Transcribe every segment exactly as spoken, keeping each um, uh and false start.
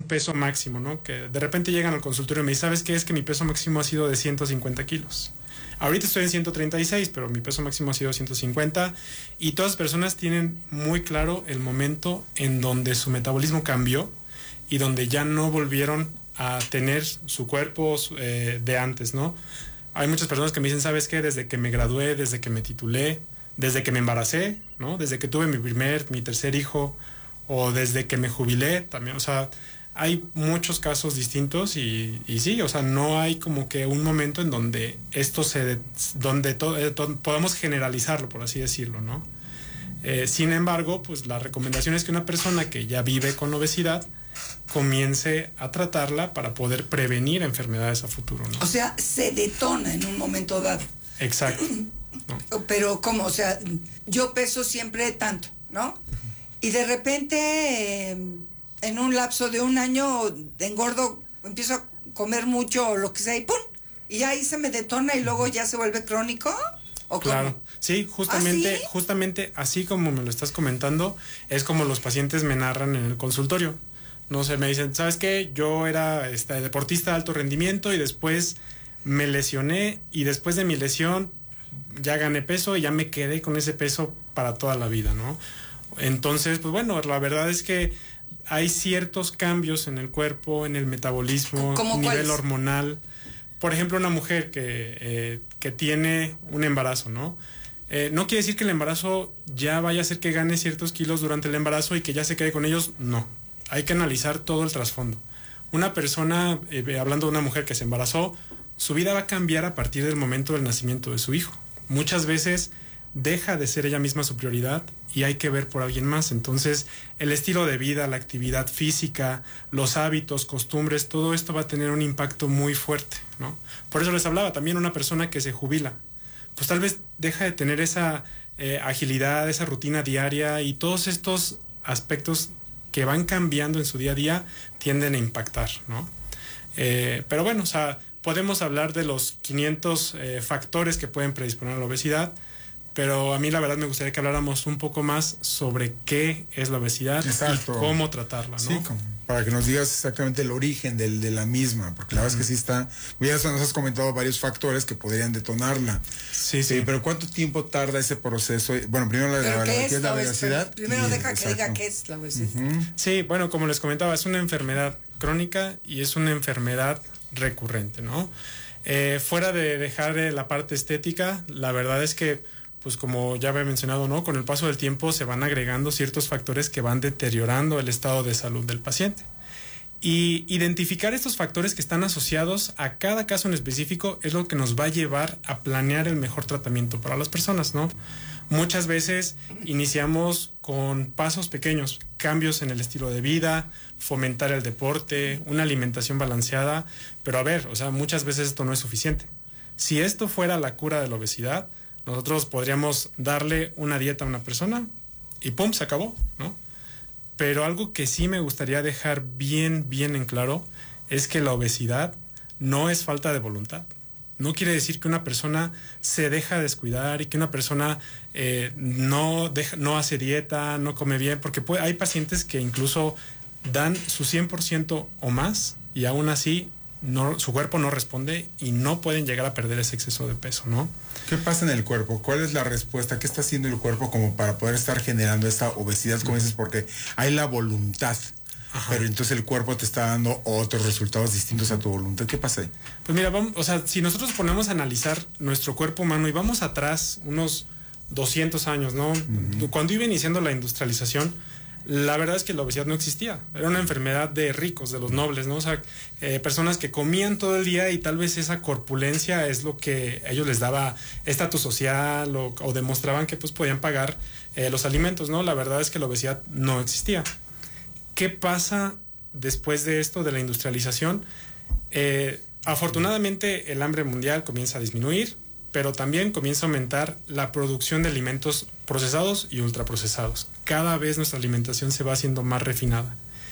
peso máximo, ¿no? Que de repente llegan al consultorio y me dicen, ¿sabes qué? Es que mi peso máximo ha sido de ciento cincuenta kilos. Ahorita estoy en ciento treinta y seis, pero mi peso máximo ha sido ciento cincuenta. Y todas las personas tienen muy claro el momento en donde su metabolismo cambió y donde ya no volvieron a tener su cuerpo eh, de antes, ¿no? Hay muchas personas que me dicen, ¿sabes qué? Desde que me gradué, desde que me titulé, desde que me embaracé, ¿no? Desde que tuve mi primer, mi tercer hijo, o desde que me jubilé también, o sea, hay muchos casos distintos y, y sí, o sea, no hay como que un momento en donde esto se, donde to, eh, to, podamos generalizarlo, por así decirlo, ¿no? Eh, sin embargo, pues la recomendación es que una persona que ya vive con obesidad comience a tratarla para poder prevenir enfermedades a futuro, ¿no? O sea, se detona en un momento dado. Exacto. ¿No? Pero ¿cómo? O sea, yo peso siempre tanto, ¿no? Uh-huh. Y de repente, eh, en un lapso de un año, engordo, empiezo a comer mucho o lo que sea y ¡pum! Y ahí se me detona y luego ya se vuelve crónico. ¿O claro, cómo? sí, justamente, ¿Ah, sí? justamente así como me lo estás comentando, es como los pacientes me narran en el consultorio. No sé, me dicen, ¿sabes qué? Yo era este, deportista de alto rendimiento y después me lesioné y después de mi lesión ya gané peso y ya me quedé con ese peso para toda la vida, ¿no? Entonces, pues bueno, la verdad es que hay ciertos cambios en el cuerpo, en el metabolismo, nivel cuáles? hormonal. Por ejemplo, una mujer que, eh, que tiene un embarazo, ¿no? Eh, no quiere decir que el embarazo ya vaya a hacer que gane ciertos kilos durante el embarazo y que ya se quede con ellos, no. Hay que analizar todo el trasfondo. Una persona, eh, hablando de una mujer que se embarazó, su vida va a cambiar a partir del momento del nacimiento de su hijo. Muchas veces deja de ser ella misma su prioridad y hay que ver por alguien más. Entonces, el estilo de vida, la actividad física, los hábitos, costumbres, todo esto va a tener un impacto muy fuerte, ¿no? Por eso les hablaba, también una persona que se jubila, pues tal vez deja de tener esa eh, agilidad, esa rutina diaria y todos estos aspectos que van cambiando en su día a día tienden a impactar, ¿no? Eh, pero bueno, o sea, podemos hablar de los quinientos eh, factores que pueden predisponer a la obesidad, pero a mí la verdad me gustaría que habláramos un poco más sobre qué es la obesidad. Exacto. Y cómo tratarla, ¿no? Sí, como para que nos digas exactamente el origen del, de la misma, porque la uh-huh. verdad es que sí está, ya nos has comentado varios factores que podrían detonarla. Sí, sí. sí pero ¿cuánto tiempo tarda ese proceso? Bueno, primero la, la, la, ¿qué es la obesidad. Primero y, deja exacto. que diga qué es la obesidad. Uh-huh. Sí, bueno, como les comentaba, es una enfermedad crónica y es una enfermedad recurrente, ¿no? Eh, fuera de dejar eh, la parte estética, la verdad es que pues como ya había mencionado, ¿no? Con el paso del tiempo se van agregando ciertos factores que van deteriorando el estado de salud del paciente. Y identificar estos factores que están asociados a cada caso en específico es lo que nos va a llevar a planear el mejor tratamiento para las personas, ¿no? Muchas veces iniciamos con pasos pequeños, cambios en el estilo de vida, fomentar el deporte, una alimentación balanceada, pero a ver, o sea, muchas veces esto no es suficiente. Si esto fuera la cura de la obesidad, nosotros podríamos darle una dieta a una persona y ¡pum! Se acabó, ¿no? Pero algo que sí me gustaría dejar bien, bien en claro es que la obesidad no es falta de voluntad. No quiere decir que una persona se deja descuidar y que una persona eh, no, deja, no hace dieta, no come bien, porque puede, hay pacientes que incluso dan su cien por ciento o más y aún así no, su cuerpo no responde y no pueden llegar a perder ese exceso de peso, ¿no? ¿Qué pasa en el cuerpo? ¿Cuál es la respuesta? ¿Qué está haciendo el cuerpo como para poder estar generando esta obesidad, como dices? Porque hay la voluntad, ajá, pero entonces el cuerpo te está dando otros resultados distintos a tu voluntad. ¿Qué pasa ahí? Pues mira, vamos, o sea, si nosotros ponemos a analizar nuestro cuerpo humano y vamos atrás unos doscientos años, ¿no? Uh-huh. Cuando iba iniciando la industrialización, la verdad es que la obesidad no existía. Era una enfermedad de ricos, de los nobles, ¿no? O sea, eh, personas que comían todo el día y tal vez esa corpulencia es lo que a ellos les daba estatus social o, o demostraban que pues podían pagar eh, los alimentos, ¿no? La verdad es que la obesidad no existía. ¿Qué pasa después de esto, de la industrialización? Eh, afortunadamente el hambre mundial comienza a disminuir, pero también comienza a aumentar la producción de alimentos procesados y ultraprocesados. Cada vez nuestra alimentación se va haciendo más refinada.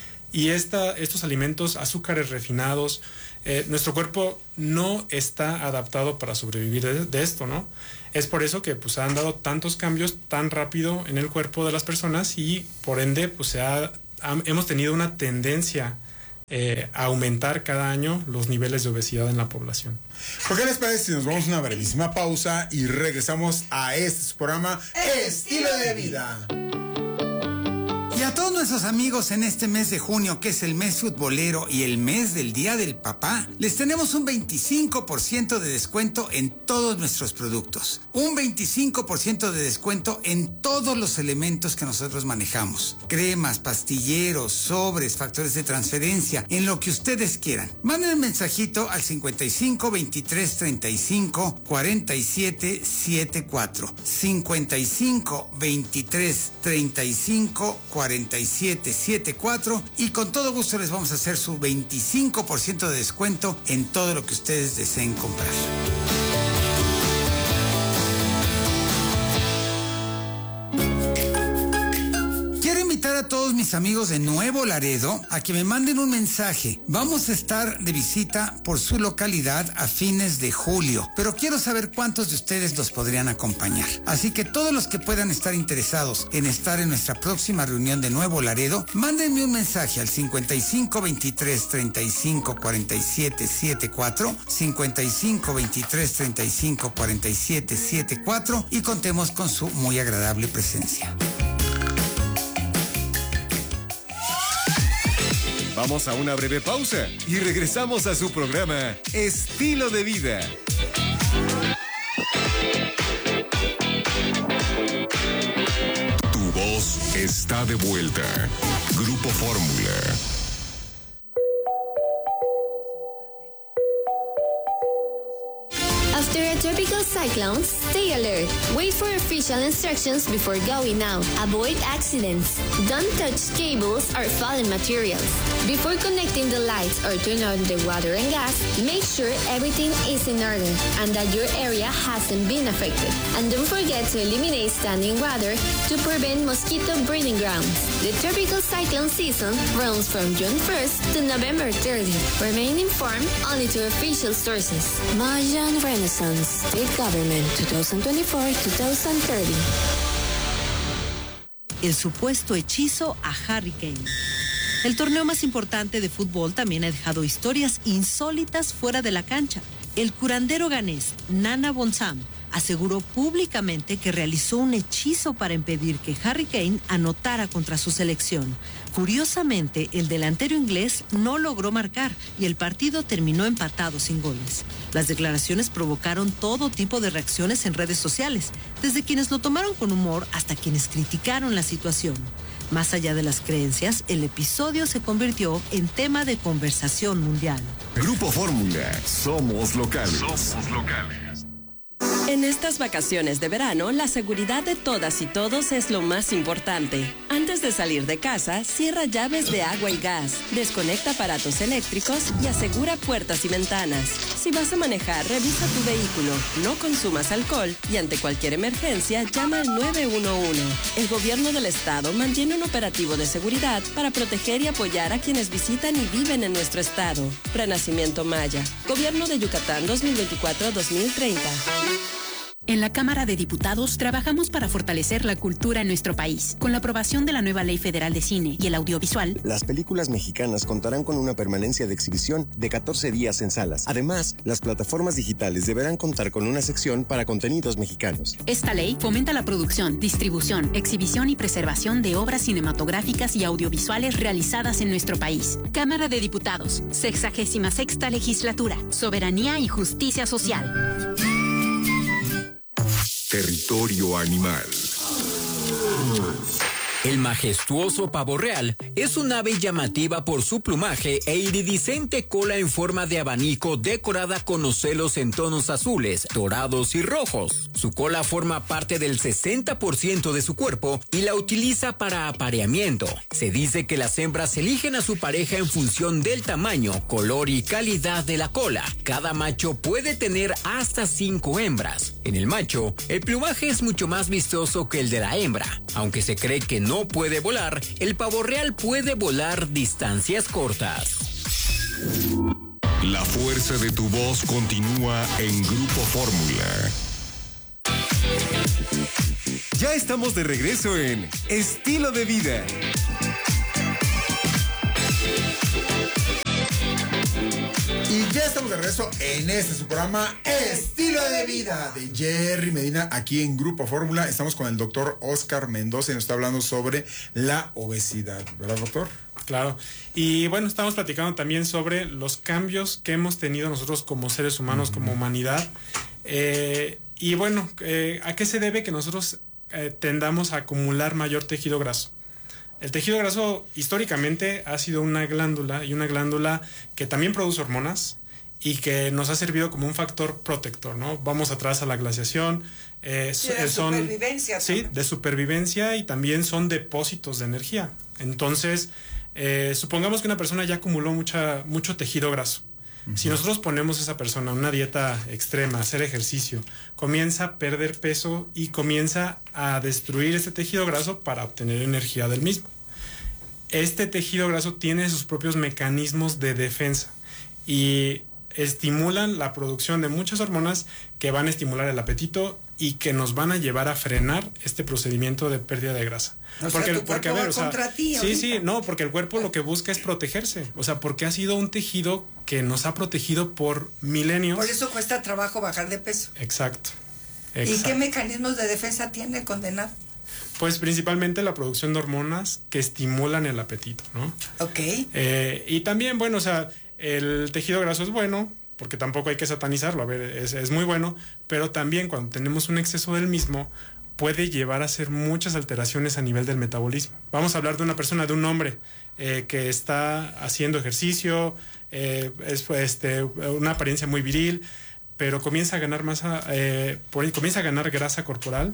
Y esta, estos alimentos, azúcares refinados, eh, nuestro cuerpo no está adaptado para sobrevivir de, de esto, ¿no? Es por eso que pues, han dado tantos cambios tan rápido en el cuerpo de las personas y por ende pues, se ha, ha, hemos tenido una tendencia eh, aumentar cada año los niveles de obesidad en la población. ¿Por qué les parece si nos vamos a una brevísima pausa y regresamos a este programa Estilo de Vida? Y a todos nuestros amigos en este mes de junio, que es el mes futbolero y el mes del Día del Papá, les tenemos un veinticinco por ciento de descuento en todos nuestros productos. Un veinticinco por ciento de descuento en todos los elementos que nosotros manejamos. Cremas, pastilleros, sobres, factores de transferencia, en lo que ustedes quieran. Manden un mensajito al cincuenta y cinco, veintitrés, treinta y cinco, cuarenta y siete, setenta y cuatro. cincuenta y cinco, veintitrés, treinta y cinco, cuarenta y siete, setenta y cuatro, y con todo gusto les vamos a hacer su veinticinco por ciento de descuento en todo lo que ustedes deseen comprar. A todos mis amigos de Nuevo Laredo a que me manden un mensaje. Vamos a estar de visita por su localidad a fines de julio, pero quiero saber cuántos de ustedes los podrían acompañar. Así que todos los que puedan estar interesados en estar en nuestra próxima reunión de Nuevo Laredo, mándenme un mensaje al cincuenta y cinco, veintitrés, treinta y cinco, cuarenta y siete, setenta y cuatro, cincuenta y cinco, veintitrés, treinta y cinco, cuarenta y siete, setenta y cuatro, y contemos con su muy agradable presencia. Vamos a una breve pausa y regresamos a su programa Estilo de Vida. Tu voz está de vuelta. Grupo Fórmula. After a tropical cyclone, stay alert. Wait for official instructions before going out. Avoid accidents. Don't touch cables or fallen materials. Before connecting the lights or turn on the water and gas, make sure everything is in order and that your area hasn't been affected. And don't forget to eliminate standing water to prevent mosquito breeding grounds. The tropical cyclone season runs from June first to November thirtieth. Remain informed only to official sources. Mayan Renaissance State Government twenty twenty-four to twenty thirty. El supuesto hechizo a Harry Kane. El torneo más importante de fútbol también ha dejado historias insólitas fuera de la cancha. El curandero ganés Nana Bonsam aseguró públicamente que realizó un hechizo para impedir que Harry Kane anotara contra su selección. Curiosamente, el delantero inglés no logró marcar y el partido terminó empatado sin goles. Las declaraciones provocaron todo tipo de reacciones en redes sociales, desde quienes lo tomaron con humor hasta quienes criticaron la situación. Más allá de las creencias, el episodio se convirtió en tema de conversación mundial. Grupo Fórmula, somos locales. Somos locales. En estas vacaciones de verano, la seguridad de todas y todos es lo más importante. Antes de salir de casa, cierra llaves de agua y gas, desconecta aparatos eléctricos y asegura puertas y ventanas. Si vas a manejar, revisa tu vehículo, no consumas alcohol y ante cualquier emergencia, llama al nueve uno uno. El gobierno del estado mantiene un operativo de seguridad para proteger y apoyar a quienes visitan y viven en nuestro estado. Renacimiento Maya, Gobierno de Yucatán dos mil veinticuatro a dos mil treinta. En la Cámara de Diputados trabajamos para fortalecer la cultura en nuestro país. Con la aprobación de la nueva Ley Federal de Cine y el Audiovisual, las películas mexicanas contarán con una permanencia de exhibición de catorce días en salas. Además, las plataformas digitales deberán contar con una sección para contenidos mexicanos. Esta ley fomenta la producción, distribución, exhibición y preservación de obras cinematográficas y audiovisuales realizadas en nuestro país. Cámara de Diputados, sexagésima sexta legislatura, soberanía y justicia social. Territorio animal. El majestuoso pavo real es un ave llamativa por su plumaje e iridiscente cola en forma de abanico decorada con ocelos en tonos azules, dorados y rojos. Su cola forma parte del sesenta por ciento de su cuerpo y la utiliza para apareamiento. Se dice que las hembras eligen a su pareja en función del tamaño, color y calidad de la cola. Cada macho puede tener hasta cinco hembras. En el macho, el plumaje es mucho más vistoso que el de la hembra. Aunque se cree que no puede volar, el pavo real puede volar distancias cortas. La fuerza de tu voz continúa en Grupo Fórmula. Ya estamos de regreso en Estilo de Vida. Ya estamos de regreso en este su programa Estilo de Vida de Jerry Medina aquí en Grupo Fórmula. Estamos con el doctor Oscar Mendoza y nos está hablando sobre la obesidad, ¿verdad, doctor? Claro. Y bueno, estamos platicando también sobre los cambios que hemos tenido nosotros como seres humanos, uh-huh. como humanidad. Eh, y bueno, eh, ¿a qué se debe que nosotros eh, tendamos a acumular mayor tejido graso? El tejido graso históricamente ha sido una glándula y una glándula que también produce hormonas y que nos ha servido como un factor protector, ¿no? Vamos atrás a la glaciación. Eh, sí, de son, supervivencia. Sí, también. de supervivencia y también son depósitos de energía. Entonces, eh, supongamos que una persona ya acumuló mucha, mucho tejido graso. Uh-huh. Si nosotros ponemos a esa persona una dieta extrema, hacer ejercicio, comienza a perder peso y comienza a destruir este tejido graso para obtener energía del mismo. Este tejido graso tiene sus propios mecanismos de defensa y estimulan la producción de muchas hormonas que van a estimular el apetito y que nos van a llevar a frenar este procedimiento de pérdida de grasa. O porque, sea, tu porque a ver, o sea, ti, sí, ahorita. sí, no, porque el cuerpo lo que busca es protegerse, o sea, porque ha sido un tejido que nos ha protegido por milenios. Por eso cuesta trabajo bajar de peso. Exacto. Exacto. ¿Y qué Exacto. mecanismos de defensa tiene el condenado? Pues principalmente la producción de hormonas que estimulan el apetito, ¿no? Ok. Eh, y también, bueno, o sea, el tejido graso es bueno, porque tampoco hay que satanizarlo, a ver, es, es muy bueno, pero también cuando tenemos un exceso del mismo, puede llevar a hacer muchas alteraciones a nivel del metabolismo. Vamos a hablar de una persona, de un hombre eh, que está haciendo ejercicio, eh, es este, una apariencia muy viril, pero comienza a ganar masa, eh, por, comienza a ganar grasa corporal.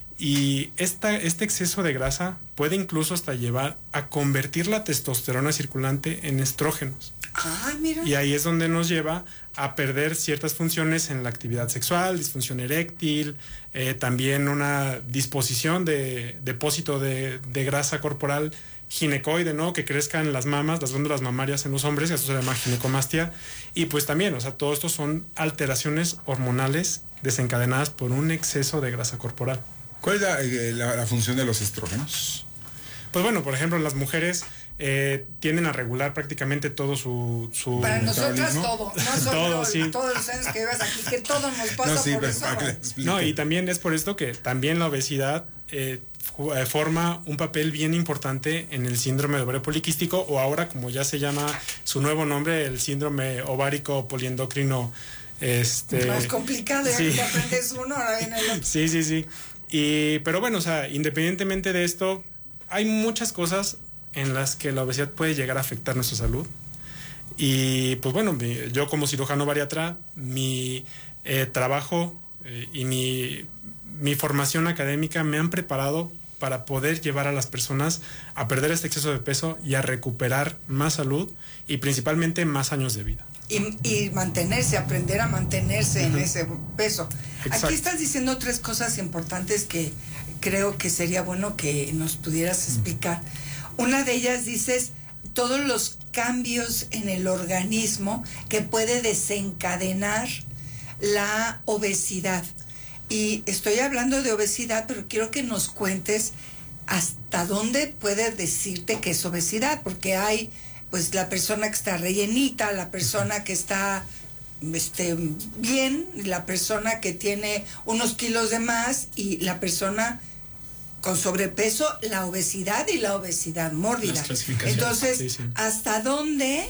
Y esta, este exceso de grasa puede incluso hasta llevar a convertir la testosterona circulante en estrógenos. Ah, mira. Y ahí es donde nos lleva a perder ciertas funciones en la actividad sexual, disfunción eréctil, eh, también una disposición de depósito de, de grasa corporal ginecoide, ¿no? Que crezcan las mamas, las glándulas mamarias en los hombres, eso se llama ginecomastia. Y pues también, o sea, todo esto son alteraciones hormonales desencadenadas por un exceso de grasa corporal. ¿Cuál es la, la, la función de los estrógenos? Pues bueno, por ejemplo, las mujeres eh, tienden a regular prácticamente todo su... su Para nosotras todo, no solo todo, sí. todos los años que llevas aquí, que todo nos pasa no, sí, por eso. No, y también es por esto que también la obesidad eh, forma un papel bien importante en el síndrome de ovario poliquístico, o ahora, como ya se llama su nuevo nombre, el síndrome ovárico poliendocrino. Este, Más complicado, ya sí. que aprendes uno, ahora viene el otro. Sí, sí, sí. Y, pero bueno, o sea, independientemente de esto, hay muchas cosas en las que la obesidad puede llegar a afectar nuestra salud. Y pues bueno, mi, yo como cirujano bariatra, mi eh, trabajo eh, y mi, mi formación académica me han preparado para poder llevar a las personas a perder este exceso de peso y a recuperar más salud y principalmente más años de vida. Y, y mantenerse, aprender a mantenerse uh-huh. en ese peso. Exacto. Aquí estás diciendo tres cosas importantes que creo que sería bueno que nos pudieras explicar. Uh-huh. Una de ellas dices todos los cambios en el organismo que puede desencadenar la obesidad. Y estoy hablando de obesidad, pero quiero que nos cuentes hasta dónde puede decirte que es obesidad, porque hay pues la persona que está rellenita, la persona que está este, bien, la persona que tiene unos kilos de más y la persona con sobrepeso, la obesidad y la obesidad mórbida. Entonces, sí, sí. ¿hasta dónde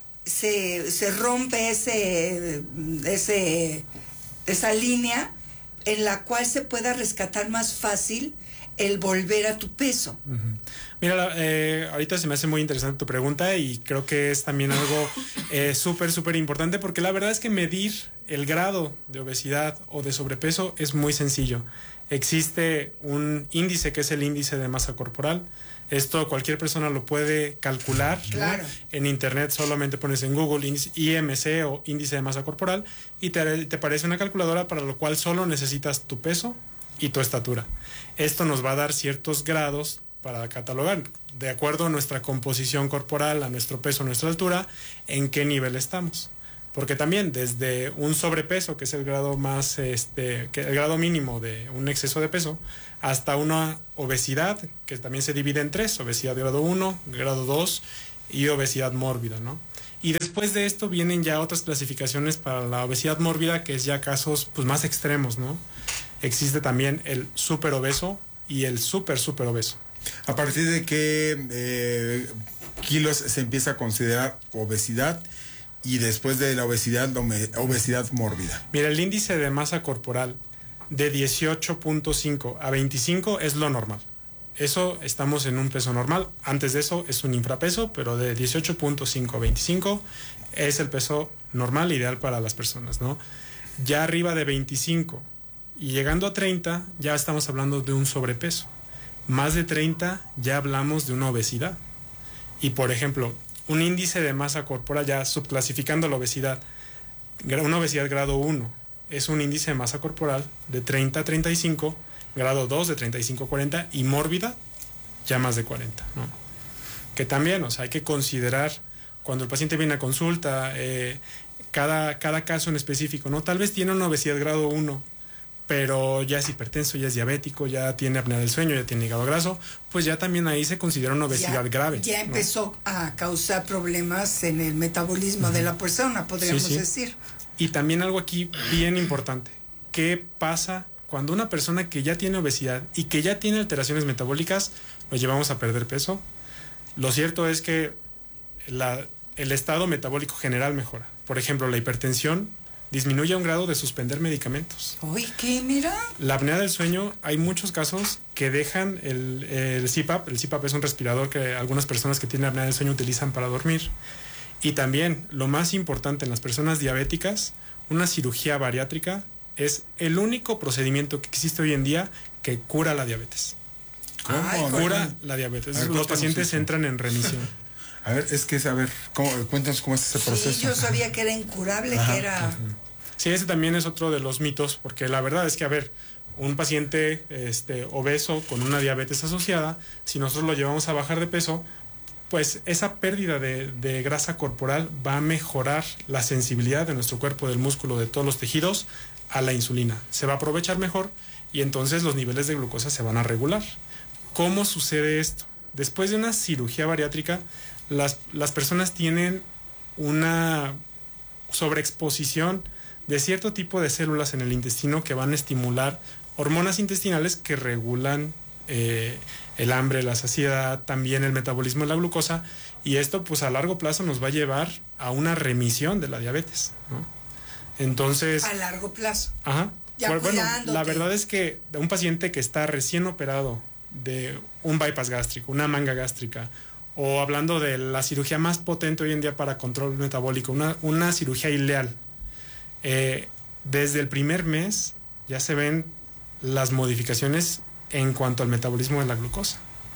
se, se rompe ese, ese, esa línea en la cual se pueda rescatar más fácil el volver a tu peso? Uh-huh. Mira, eh, ahorita se me hace muy interesante tu pregunta y creo que es también algo eh, súper, súper importante, porque la verdad es que medir el grado de obesidad o de sobrepeso es muy sencillo. Existe un índice que es el índice de masa corporal. Esto cualquier persona lo puede calcular, claro. ¿no? En internet solamente pones en Google I M C o índice de masa corporal y te, te aparece una calculadora para lo cual solo necesitas tu peso y tu estatura. Esto nos va a dar ciertos grados para catalogar, de acuerdo a nuestra composición corporal, a nuestro peso, a nuestra altura, en qué nivel estamos. Porque también desde un sobrepeso, que es el grado más, este, que el grado mínimo de un exceso de peso, hasta una obesidad, que también se divide en tres: obesidad grado uno, grado dos y obesidad mórbida, ¿no? Y después de esto vienen ya otras clasificaciones para la obesidad mórbida, que es ya casos pues más extremos, ¿no? Existe también el súper obeso y el súper súper obeso. ¿A partir de qué eh, kilos se empieza a considerar obesidad? Y después de la obesidad, la obesidad mórbida. Mira, el índice de masa corporal de dieciocho punto cinco a veinticinco es lo normal. Eso estamos en un peso normal. Antes de eso es un infrapeso, pero de dieciocho punto cinco a veinticinco es el peso normal ideal para las personas, ¿no? Ya arriba de veinticinco y llegando a treinta ya estamos hablando de un sobrepeso. Más de treinta ya hablamos de una obesidad. Y por ejemplo, un índice de masa corporal, ya subclasificando la obesidad, una obesidad grado uno es un índice de masa corporal de treinta a treinta y cinco, grado dos de treinta y cinco a cuarenta y mórbida ya más de cuarenta, ¿no? Que también, o sea, hay que considerar cuando el paciente viene a consulta, eh, cada, cada caso en específico, ¿no? Tal vez tiene una obesidad grado uno, pero ya es hipertenso, ya es diabético, ya tiene apnea del sueño, ya tiene hígado graso, pues ya también ahí se considera una obesidad ya, grave. Ya ¿no? empezó a causar problemas en el metabolismo uh-huh. de la persona, podríamos sí, sí. decir. Y también algo aquí bien importante, ¿qué pasa cuando una persona que ya tiene obesidad y que ya tiene alteraciones metabólicas lo llevamos a perder peso? Lo cierto es que la, el estado metabólico general mejora. Por ejemplo, la hipertensión disminuye a un grado de suspender medicamentos. Uy, ¿qué? Mira. La apnea del sueño, hay muchos casos que dejan el, el C PAP. El C PAP es un respirador que algunas personas que tienen apnea del sueño utilizan para dormir. Y también, lo más importante en las personas diabéticas, una cirugía bariátrica es el único procedimiento que existe hoy en día que cura la diabetes. ¿Cómo? Cura la diabetes. Ver, los pacientes eso. entran en remisión. A ver, es que es, a ver, ¿cómo, cuéntanos cómo es ese proceso. Sí, yo sabía que era incurable, ajá, que era... Ajá. Sí, ese también es otro de los mitos, porque la verdad es que, a ver, un paciente este, obeso con una diabetes asociada, si nosotros lo llevamos a bajar de peso, pues esa pérdida de, de grasa corporal va a mejorar la sensibilidad de nuestro cuerpo, del músculo, de todos los tejidos, a la insulina. Se va a aprovechar mejor y entonces los niveles de glucosa se van a regular. ¿Cómo sucede esto? Después de una cirugía bariátrica, las, las personas tienen una sobreexposición de cierto tipo de células en el intestino que van a estimular hormonas intestinales que regulan eh, el hambre, la saciedad, también el metabolismo de la glucosa, y esto pues a largo plazo nos va a llevar a una remisión de la diabetes, ¿no? Entonces... A largo plazo. Ajá. Ya bueno, cuidándote. La verdad es que un paciente que está recién operado de un bypass gástrico, una manga gástrica, o hablando de la cirugía más potente hoy en día para control metabólico, una, una cirugía ileal, eh, desde el primer mes ya se ven las modificaciones en cuanto al metabolismo de la glucosa,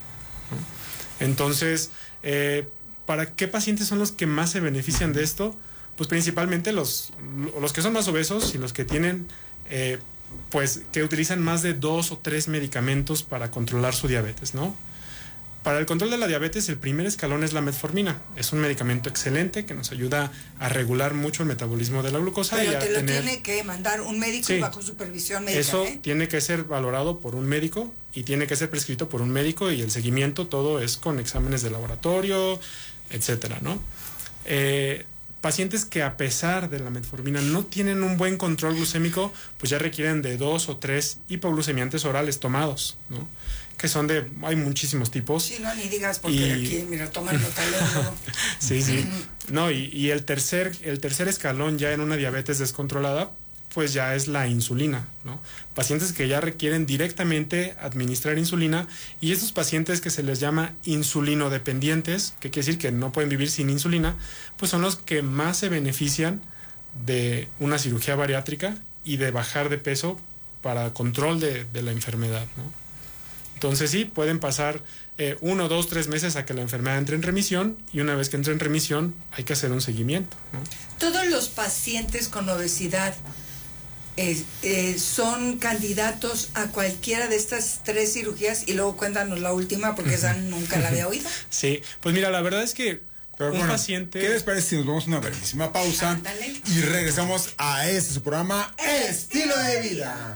¿no? Entonces, eh, ¿para qué pacientes son los que más se benefician de esto? Pues principalmente los, los que son más obesos y los que tienen, eh, pues, que utilizan más de dos o tres medicamentos para controlar su diabetes, ¿no? Para el control de la diabetes, el primer escalón es la metformina. Es un medicamento excelente que nos ayuda a regular mucho el metabolismo de la glucosa. Pero y a te lo tener... tiene que mandar un médico sí. bajo supervisión médica. Eso ¿eh? tiene que ser valorado por un médico y tiene que ser prescrito por un médico, y el seguimiento todo es con exámenes de laboratorio, etcétera, ¿no? Eh, pacientes que a pesar de la metformina no tienen un buen control glucémico, pues ya requieren de dos o tres hipoglucemiantes orales tomados, ¿no? Que son de, hay muchísimos tipos. Sí, no, ni digas porque y... aquí, mira, toman notaleno. Sí, sí. No, y, y el tercer, el tercer escalón ya en una diabetes descontrolada, pues ya es la insulina, ¿no? Pacientes que ya requieren directamente administrar insulina, y estos pacientes que se les llama insulinodependientes, que quiere decir que no pueden vivir sin insulina, pues son los que más se benefician de una cirugía bariátrica y de bajar de peso para control de, de la enfermedad, ¿no? Entonces sí, pueden pasar eh, uno, dos, tres meses a que la enfermedad entre en remisión, y una vez que entre en remisión hay que hacer un seguimiento, ¿no? Todos los pacientes con obesidad eh, eh, son candidatos a cualquiera de estas tres cirugías, y luego cuéntanos la última porque esa nunca la había oído. Sí, pues mira, la verdad es que Pero un bueno, paciente... ¿qué les parece si nos vamos a una brevísima pausa? Ándale. Y regresamos a este su programa Estilo de Vida?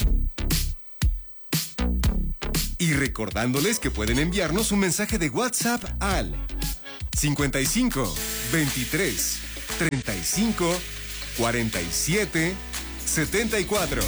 Y recordándoles que pueden enviarnos un mensaje de WhatsApp al cincuenta y cinco, veintitrés, treinta y cinco, cuarenta y siete, setenta y cuatro.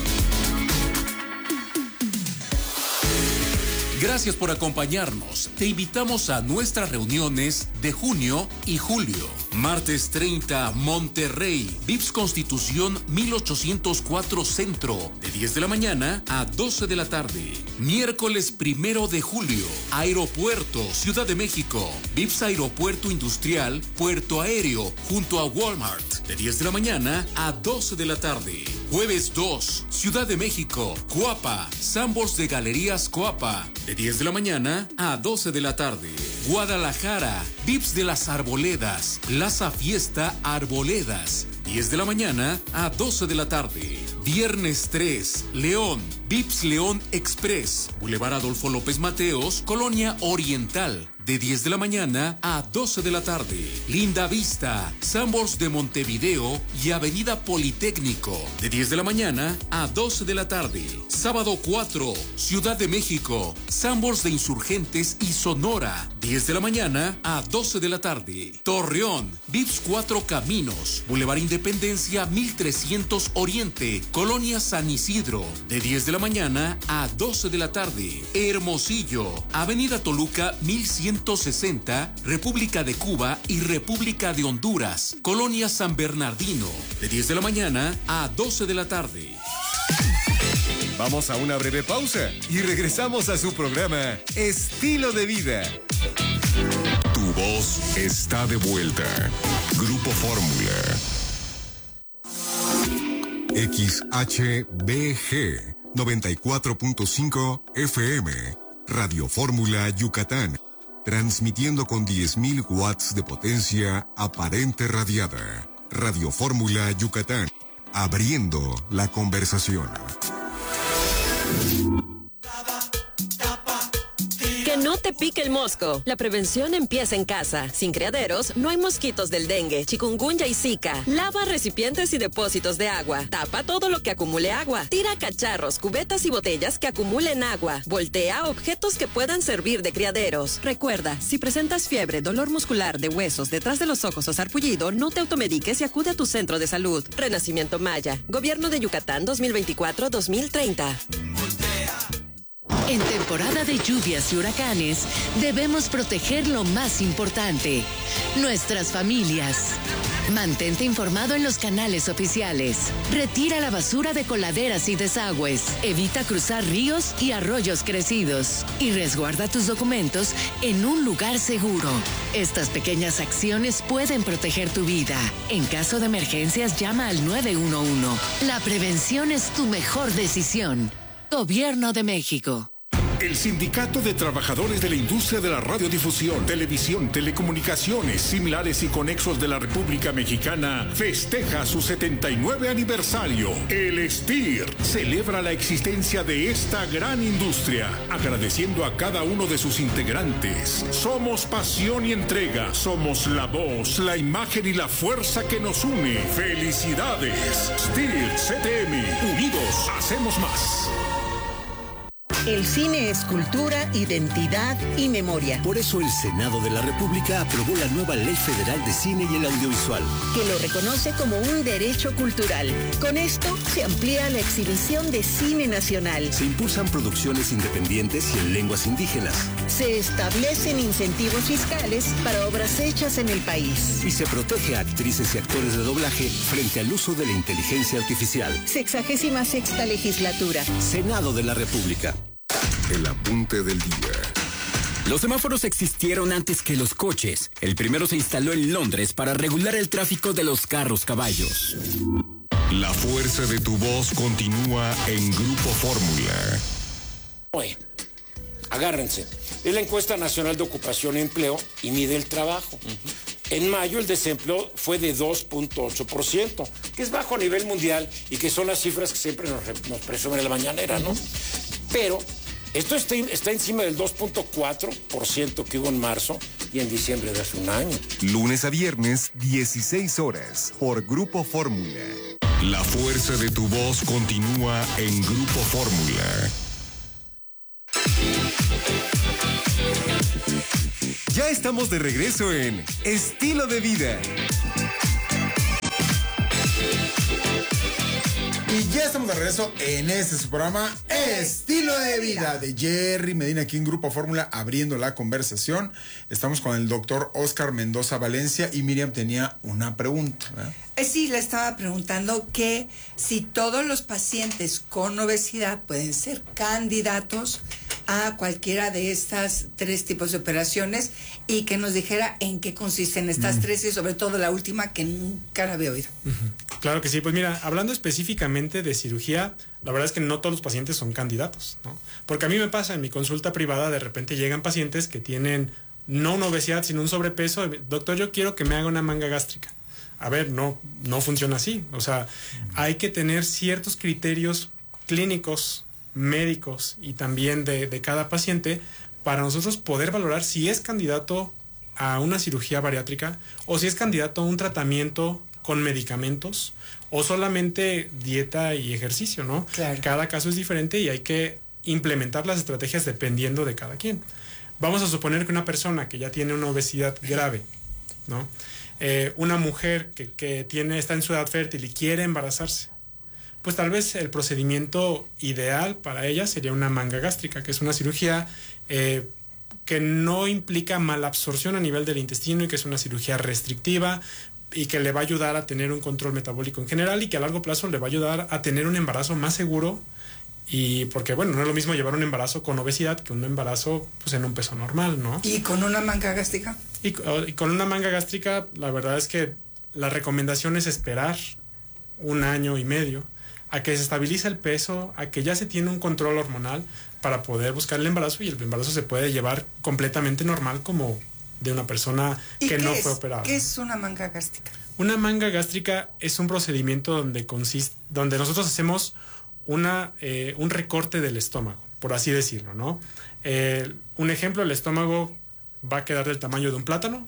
Gracias por acompañarnos. Te invitamos a nuestras reuniones de junio y julio. Martes treinta, Monterrey, Vips Constitución mil ochocientos cuatro Centro, de diez de la mañana a doce de la tarde. Miércoles primero de julio, Aeropuerto, Ciudad de México, Vips Aeropuerto Industrial, Puerto Aéreo, junto a Walmart, de diez de la mañana a doce de la tarde. Jueves dos, Ciudad de México, Coapa, Sambors de Galerías Coapa, de diez de la mañana a doce de la tarde. Guadalajara, Vips de las Arboledas, Plaza Fiesta Arboledas, diez de la mañana a doce de la tarde. Viernes tres, León, Vips León Express, Boulevard Adolfo López Mateos, Colonia Oriental, de diez de la mañana a doce de la tarde. Linda Vista, Sambors de Montevideo y Avenida Politécnico, de diez de la mañana a doce de la tarde. Sábado cuatro, Ciudad de México, Sambors de Insurgentes y Sonora, diez de la mañana a doce de la tarde. Torreón, Vips Cuatro Caminos, Boulevard Independencia mil trescientos Oriente, Colonia San Isidro, de diez de la mañana a doce de la tarde. Hermosillo, Avenida Toluca mil ciento sesenta, República de Cuba y República de Honduras, Colonia San Bernardino, de diez de la mañana a doce de la tarde. Vamos a una breve pausa y regresamos a su programa Estilo de Vida. Tu voz está de vuelta. Grupo Fórmula. X H B G noventa y cuatro punto cinco F M. Radio Fórmula Yucatán. Transmitiendo con diez mil watts de potencia aparente radiada. Radio Fórmula Yucatán. Abriendo la conversación. Que no te pique el mosco. La prevención empieza en casa. Sin criaderos, no hay mosquitos del dengue, chikungunya y zika. Lava recipientes y depósitos de agua. Tapa todo lo que acumule agua. Tira cacharros, cubetas y botellas que acumulen agua. Voltea objetos que puedan servir de criaderos. Recuerda, si presentas fiebre, dolor muscular de huesos, detrás de los ojos o sarpullido, no te automediques y acude a tu centro de salud. Renacimiento Maya. Gobierno de Yucatán dos mil veinticuatro a dos mil treinta. En temporada de lluvias y huracanes, debemos proteger lo más importante, nuestras familias. Mantente informado en los canales oficiales. Retira la basura de coladeras y desagües. Evita cruzar ríos y arroyos crecidos. Y resguarda tus documentos en un lugar seguro. Estas pequeñas acciones pueden proteger tu vida. En caso de emergencias, llama al nueve uno uno. La prevención es tu mejor decisión. Gobierno de México. El Sindicato de Trabajadores de la Industria de la Radiodifusión, Televisión, Telecomunicaciones, Similares y Conexos de la República Mexicana festeja su setenta y nueve aniversario. El S T I R celebra la existencia de esta gran industria, agradeciendo a cada uno de sus integrantes. Somos pasión y entrega, somos la voz, la imagen y la fuerza que nos une. ¡Felicidades! S T I R C T M, unidos hacemos más. El cine es cultura, identidad y memoria. Por eso el Senado de la República aprobó la nueva Ley Federal de Cine y el Audiovisual, que lo reconoce como un derecho cultural. Con esto se amplía la exhibición de cine nacional. Se impulsan producciones independientes y en lenguas indígenas. Se establecen incentivos fiscales para obras hechas en el país. Y se protege a actrices y actores de doblaje frente al uso de la inteligencia artificial. Sexagésima sexta legislatura. Senado de la República. El apunte del día. Los semáforos existieron antes que los coches. El primero se instaló en Londres para regular el tráfico de los carros caballos. La fuerza de tu voz continúa en Grupo Fórmula. Oye, agárrense. Es la encuesta nacional de ocupación y empleo y mide el trabajo. Uh-huh. En mayo el desempleo fue de dos punto ocho por ciento, que es bajo a nivel mundial y que son las cifras que siempre nos, nos presume la mañanera, ¿no? Uh-huh. Pero esto está, está encima del dos punto cuatro por ciento que hubo en marzo y en diciembre de hace un año. Lunes a viernes, dieciséis horas, por Grupo Fórmula. La fuerza de tu voz continúa en Grupo Fórmula. Ya estamos de regreso en Estilo de Vida. Ya estamos de regreso en este su programa Estilo de Vida de Jerry Medina, aquí en Grupo Fórmula, abriendo la conversación. Estamos con el doctor Oscar Mendoza Valencia y Miriam tenía una pregunta, ¿verdad? Eh, sí, le estaba preguntando que si todos los pacientes con obesidad pueden ser candidatos a cualquiera de estas tres tipos de operaciones y que nos dijera en qué consisten estas mm. tres y sobre todo la última que nunca la había oído. Uh-huh. Claro que sí, pues mira, hablando específicamente de cirugía, la verdad es que no todos los pacientes son candidatos, ¿no? Porque a mí me pasa en mi consulta privada, de repente llegan pacientes que tienen no una obesidad, sino un sobrepeso. Doctor, yo quiero que me haga una manga gástrica. A ver, no, no funciona así. O sea, hay que tener ciertos criterios clínicos, médicos y también de, de cada paciente para nosotros poder valorar si es candidato a una cirugía bariátrica o si es candidato a un tratamiento con medicamentos o solamente dieta y ejercicio, ¿no? Claro. Cada caso es diferente y hay que implementar las estrategias dependiendo de cada quien. Vamos a suponer que una persona que ya tiene una obesidad grave, ¿no? Eh, una mujer que, que tiene, está en su edad fértil y quiere embarazarse, pues tal vez el procedimiento ideal para ella sería una manga gástrica, que es una cirugía eh, que no implica malabsorción a nivel del intestino y que es una cirugía restrictiva y que le va a ayudar a tener un control metabólico en general y que a largo plazo le va a ayudar a tener un embarazo más seguro. Y porque, bueno, no es lo mismo llevar un embarazo con obesidad que un embarazo pues en un peso normal, ¿no? ¿Y con una manga gástrica? Y, y con una manga gástrica, la verdad es que la recomendación es esperar un año y medio a que se estabilice el peso, a que ya se tiene un control hormonal para poder buscar el embarazo y el embarazo se puede llevar completamente normal como de una persona que no es, fue operada. ¿Qué es una manga gástrica? Una manga gástrica es un procedimiento donde consiste, donde nosotros hacemos una eh, un recorte del estómago, por así decirlo, ¿no? Eh, un ejemplo, el estómago va a quedar del tamaño de un plátano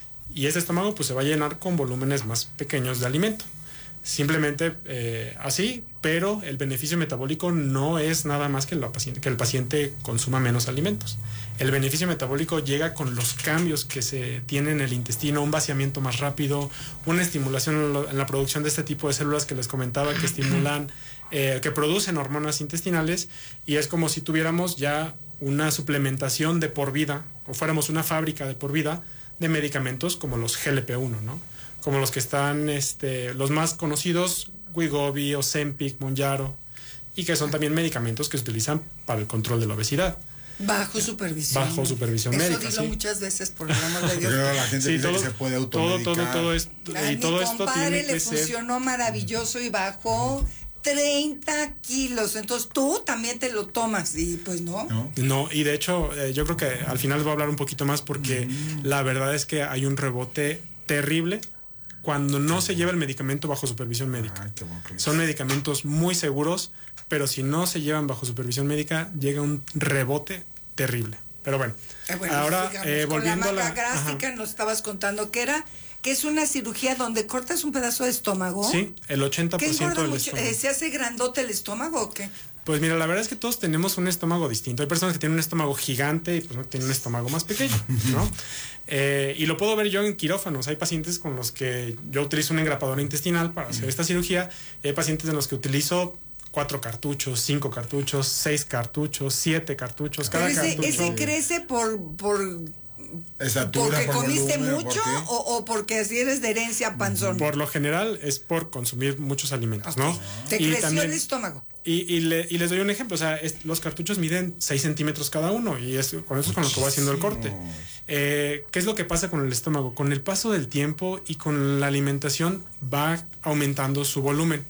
y ese estómago pues se va a llenar con volúmenes más pequeños de alimento. Simplemente eh, así, pero el beneficio metabólico no es nada más que, la paciente, que el paciente consuma menos alimentos. El beneficio metabólico llega con los cambios que se tienen en el intestino, un vaciamiento más rápido, una estimulación en, lo, en la producción de este tipo de células que les comentaba que estimulan, eh, que producen hormonas intestinales, y es como si tuviéramos ya una suplementación de por vida, o fuéramos una fábrica de por vida de medicamentos como los G L P uno, ¿no? Como los que están, este, los más conocidos, Wegovy, Ozempic, Mounjaro, y que son también medicamentos que se utilizan para el control de la obesidad. Bajo supervisión. Bajo supervisión Eso médica. Eso dilo sí. muchas veces, por el amor de Dios. Pero la gente sí, dice todo, que se puede automedicar. Todo, todo, todo esto. A y mi todo esto compadre tiene le que ser... funcionó maravilloso y bajó treinta kilos. Entonces tú también te lo tomas y pues no. No, no y de hecho eh, yo creo que al final voy a hablar un poquito más porque mm. la verdad es que hay un rebote terrible cuando no se lleva el medicamento bajo supervisión médica. Ah, qué bueno que Son medicamentos muy seguros, pero si no se llevan bajo supervisión médica, llega un rebote terrible. Pero bueno, eh, bueno ahora eh, volviendo con la manga a la... gástrica nos estabas contando que era, que es una cirugía donde cortas un pedazo de estómago. Sí, el ochenta por ciento del mucho? estómago. Eh, ¿Se hace grandote el estómago o qué? Pues mira, la verdad es que todos tenemos un estómago distinto. Hay personas que tienen un estómago gigante y pues tienen un estómago más pequeño, ¿no? eh, y lo puedo ver yo en quirófanos. Hay pacientes con los que yo utilizo una engrapadora intestinal para hacer esta cirugía y hay pacientes en los que utilizo cuatro cartuchos, cinco cartuchos, seis cartuchos, siete cartuchos. Cada Pero ese, cartucho... ese crece por... por... Estatura, ¿Porque por comiste volumen, mucho ¿por o, o porque así eres de herencia panzón? Por lo general es por consumir muchos alimentos, okay. ¿no? Te y creció también, el estómago. Y, y, le, y les doy un ejemplo, o sea, es, los cartuchos miden seis centímetros cada uno y es, con eso es con lo que voy haciendo el corte. Eh, ¿Qué es lo que pasa con el estómago? Con el paso del tiempo y con la alimentación va aumentando su volumen.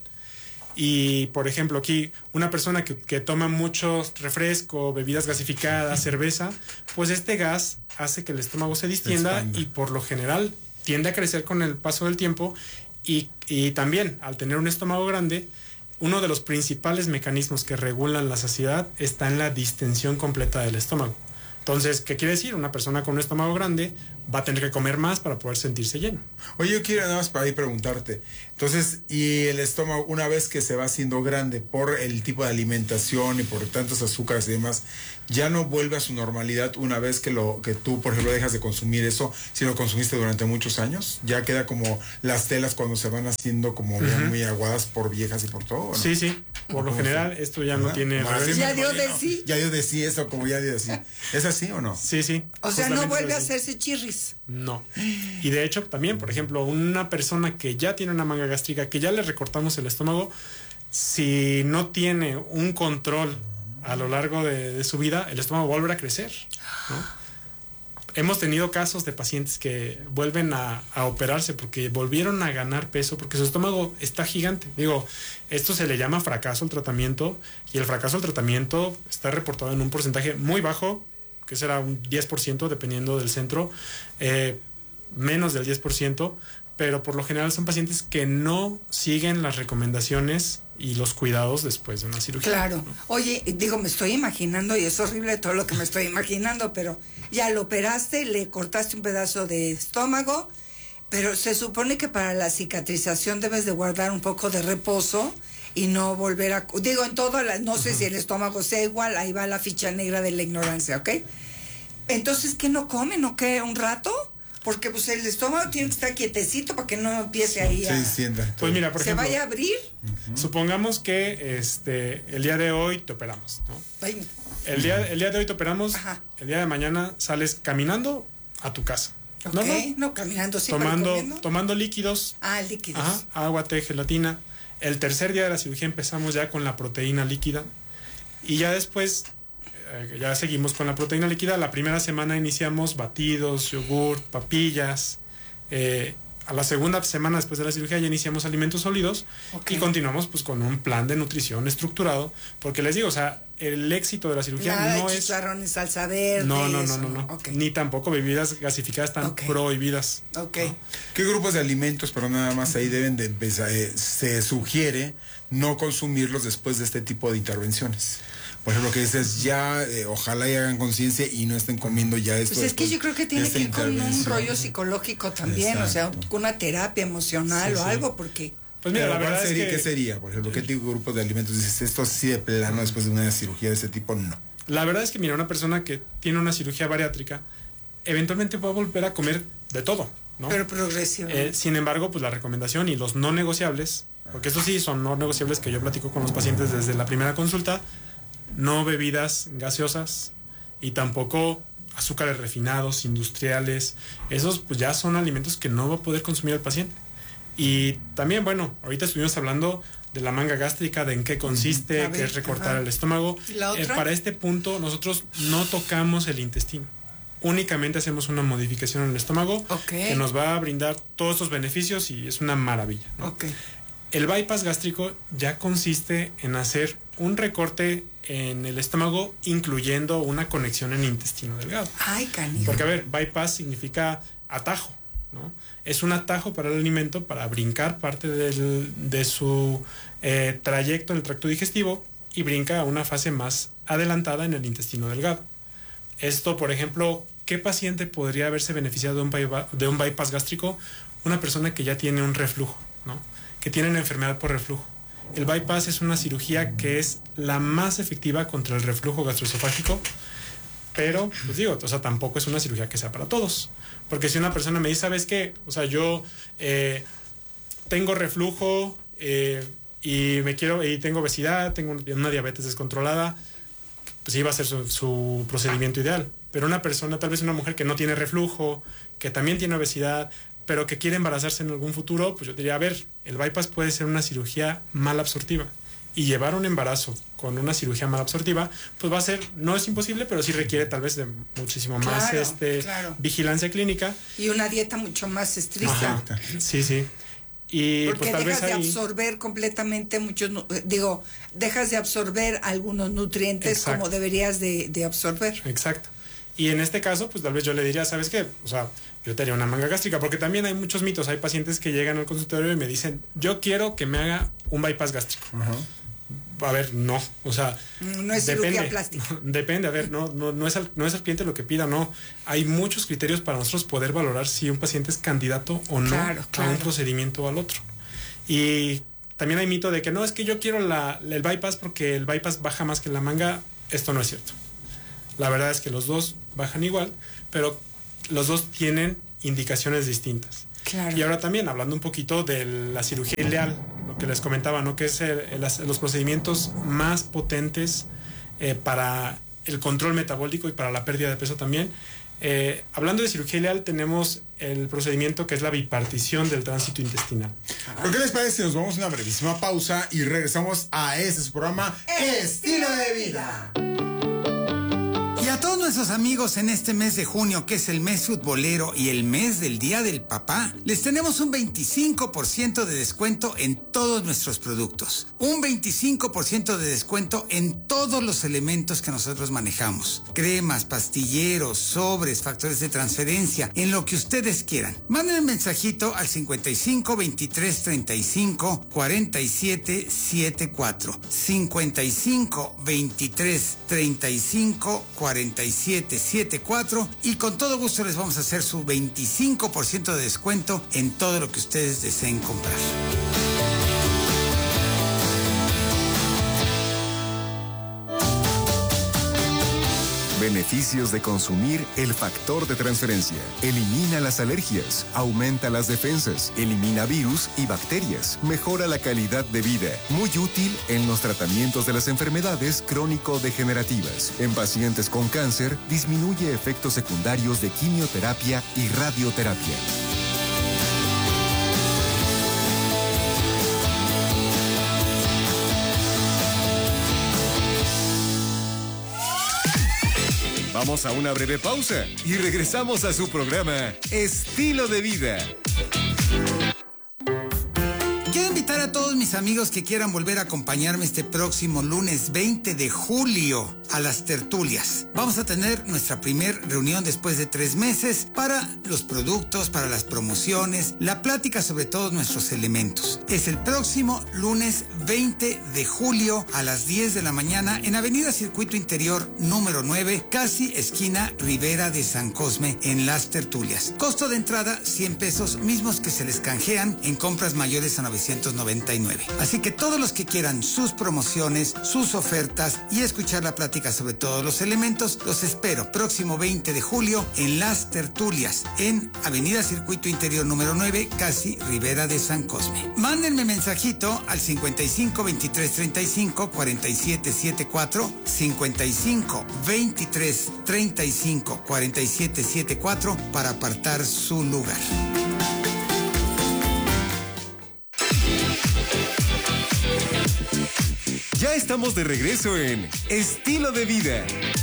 Y, por ejemplo, aquí una persona que, que toma mucho refresco, bebidas gasificadas, cerveza, pues este gas hace que el estómago se distienda y por lo general tiende a crecer con el paso del tiempo y, y también al tener un estómago grande, uno de los principales mecanismos que regulan la saciedad está en la distensión completa del estómago. Entonces, ¿qué quiere decir? Una persona con un estómago grande va a tener que comer más para poder sentirse lleno. Oye, yo quiero nada más para ahí preguntarte. Entonces, y el estómago, una vez que se va haciendo grande por el tipo de alimentación y por tantos azúcares y demás, ya no vuelve a su normalidad una vez que lo que tú, por ejemplo, dejas de consumir eso, si lo consumiste durante muchos años, ya queda como las telas cuando se van haciendo como uh-huh. muy aguadas por viejas y por todo, ¿no? Sí, sí. Por lo general, se... esto ya no, ¿no? tiene... Ya dio de sí. Ya dio de sí eso, como ya dio de sí. ¿Es así o no? Sí, sí. O sea, no vuelve a hacerse chirris. No. Y de hecho, también, por ejemplo, una persona que ya tiene una manga gástrica, que ya le recortamos el estómago, si no tiene un control a lo largo de, de su vida, el estómago vuelve a crecer, ¿no? Hemos tenido casos de pacientes que vuelven a, a operarse porque volvieron a ganar peso porque su estómago está gigante. Digo, esto se le llama fracaso al tratamiento, y el fracaso al tratamiento está reportado en un porcentaje muy bajo, que será un diez por ciento dependiendo del centro, eh, menos del diez por ciento, pero por lo general son pacientes que no siguen las recomendaciones y los cuidados después de una cirugía. Claro. ¿No? Oye, digo, me estoy imaginando, y es horrible todo lo que me estoy imaginando, pero ya lo operaste, le cortaste un pedazo de estómago, pero se supone que para la cicatrización debes de guardar un poco de reposo y no volver a... Digo, en todo, la, no sé uh-huh. si el estómago sea igual, ahí va la ficha negra de la ignorancia, ¿ok? Entonces, ¿qué no comen o qué? ¿Un rato? Porque pues el estómago tiene que estar quietecito para que no empiece ahí a... Sí, pues mira, por ¿Se ejemplo, vaya a abrir? Uh-huh. Supongamos que este el día de hoy te operamos, ¿no? Ay. El día, el día de hoy te operamos, Ajá. el día de mañana sales caminando a tu casa. Ok, no, no, no caminando, sí, tomando, tomando líquidos. Ah, líquidos. Ajá, agua, té, gelatina. El tercer día de la cirugía empezamos ya con la proteína líquida. Y ya después... ya seguimos con la proteína líquida. La primera semana iniciamos batidos, yogur, papillas. Eh, a la segunda semana después de la cirugía ya iniciamos alimentos sólidos. Okay. Y continuamos pues con un plan de nutrición estructurado. Porque les digo, o sea, el éxito de la cirugía Nada no de es... chicharrones, salsa verde. No, no, no, eso, no, no. Okay. Ni tampoco bebidas gasificadas tan okay. prohibidas. Ok. ¿No? ¿Qué grupos de alimentos, pero nada más ahí deben de empezar? Eh, se sugiere no consumirlos después de este tipo de intervenciones. Por ejemplo, que dices, ya, eh, ojalá y hagan conciencia y no estén comiendo ya esto. Pues es que yo creo que tiene que ir con un rollo psicológico también, Exacto. o sea, con una terapia emocional sí, o sí. algo, porque... Pues mira, Pero la verdad sería, es que... ¿qué sería? Por ejemplo, ¿qué tipo de grupos de alimentos dices, esto sí de plano después de una cirugía de ese tipo? No. La verdad es que, mira, una persona que tiene una cirugía bariátrica, eventualmente va a volver a comer de todo, ¿no? Pero progresivo. Eh, sin embargo, pues la recomendación y los no negociables, porque estos sí son no negociables que yo platico con los pacientes desde la primera consulta, no bebidas gaseosas y tampoco azúcares refinados, industriales. Esos pues ya son alimentos que no va a poder consumir el paciente. Y también, bueno, ahorita estuvimos hablando de la manga gástrica, de en qué consiste, ver, que es recortar ajá. el estómago. ¿La otra? Eh, para este punto nosotros no tocamos el intestino. Únicamente hacemos una modificación en el estómago okay. que nos va a brindar todos estos beneficios y es una maravilla, ¿no? Okay. El bypass gástrico ya consiste en hacer un recorte en el estómago, incluyendo una conexión en el intestino delgado. Ay, canijo. Porque, a ver, bypass significa atajo, ¿no? Es un atajo para el alimento, para brincar parte del, de su eh, trayecto en el tracto digestivo y brinca a una fase más adelantada en el intestino delgado. Esto, por ejemplo, ¿qué paciente podría haberse beneficiado de un, bypass, de un bypass gástrico? Una persona que ya tiene un reflujo, ¿no? Que tiene una enfermedad por reflujo. El bypass es una cirugía que es la más efectiva contra el reflujo gastroesofágico, pero, pues digo, o sea, tampoco es una cirugía que sea para todos. Porque si una persona me dice, ¿sabes qué? O sea, yo eh, tengo reflujo eh, y me quiero y tengo obesidad, tengo una diabetes descontrolada, pues sí va a ser su, su procedimiento ideal. Pero una persona, tal vez una mujer que no tiene reflujo, que también tiene obesidad, pero que quiere embarazarse en algún futuro, pues yo diría, a ver, el bypass puede ser una cirugía mal absortiva. Y llevar un embarazo con una cirugía mal absortiva, pues va a ser, no es imposible, pero sí requiere tal vez de muchísimo más claro, este claro. vigilancia clínica. Y una dieta mucho más estricta. Ajá. Sí, sí. Y porque pues, tal dejas vez de ahí... absorber completamente muchos, digo, dejas de absorber algunos nutrientes Exacto. como deberías de, de absorber. Exacto. Y en este caso, pues tal vez yo le diría, ¿sabes qué? O sea, yo te haría una manga gástrica, porque también hay muchos mitos. Hay pacientes que llegan al consultorio y me dicen, yo quiero que me haga un bypass gástrico. Uh-huh. a ver, no, o sea, no es depende, cirugía plástica. Depende, a ver, no, no, no es al, no es al cliente lo que pida, no. Hay muchos criterios para nosotros poder valorar si un paciente es candidato o no claro, claro. a un procedimiento o al otro. Y también hay mito de que no, es que yo quiero la, el bypass porque el bypass baja más que la manga. Esto no es cierto. La verdad es que los dos bajan igual, pero los dos tienen indicaciones distintas. Claro. Y ahora también, hablando un poquito de la cirugía ileal, lo que les comentaba, ¿no? Que es el, el, los procedimientos más potentes eh, para el control metabólico y para la pérdida de peso también. Eh, hablando de cirugía ileal, tenemos el procedimiento que es la bipartición del tránsito intestinal. ¿Pero qué les parece si nos vamos a una brevísima pausa y regresamos a este su programa Estilo de Vida? Y a todos nuestros amigos en este mes de junio, que es el mes futbolero y el mes del Día del Papá, les tenemos un veinticinco por ciento de descuento en todos nuestros productos. Un veinticinco por ciento de descuento en todos los elementos que nosotros manejamos. Cremas, pastilleros, sobres, factores de transferencia, en lo que ustedes quieran. Manden un mensajito al cincuenta y cinco, veintitrés, treinta y cinco, cuarenta y siete, setenta y cuatro. cincuenta y cinco, veintitrés, treinta y cinco, cuarenta y siete, setenta y cuatro y con todo gusto les vamos a hacer su veinticinco por ciento de descuento en todo lo que ustedes deseen comprar. Beneficios de consumir el factor de transferencia. Elimina las alergias, aumenta las defensas, elimina virus y bacterias, mejora la calidad de vida. Muy útil en los tratamientos de las enfermedades crónico-degenerativas. En pacientes con cáncer, disminuye efectos secundarios de quimioterapia y radioterapia. Vamos a una breve pausa y regresamos a su programa Estilo de Vida. Quiero invitar a todos mis amigos que quieran volver a acompañarme este próximo lunes veinte de julio a las tertulias. Vamos a tener nuestra primer reunión después de tres meses para los productos, para las promociones, la plática sobre todos nuestros elementos. Es el próximo lunes veinte de julio a las diez de la mañana en Avenida Circuito Interior número nueve, casi esquina Rivera de San Cosme, en las tertulias. Costo de entrada cien pesos, mismos que se les canjean en compras mayores a novecientos noventa y nueve. Así que todos los que quieran sus promociones, sus ofertas y escuchar la plática sobre todos los elementos, los espero próximo veinte de julio en las tertulias en Avenida Circuito Interior número nueve, casi Rivera de San Cosme. Mándenme mensajito al cincuenta y cinco, veintitrés, treinta y cinco, cuarenta y siete, setenta y cuatro, cincuenta y cinco, veintitrés, treinta y cinco, cuarenta y siete, setenta y cuatro para apartar su lugar. Ya estamos de regreso en Estilo de Vida.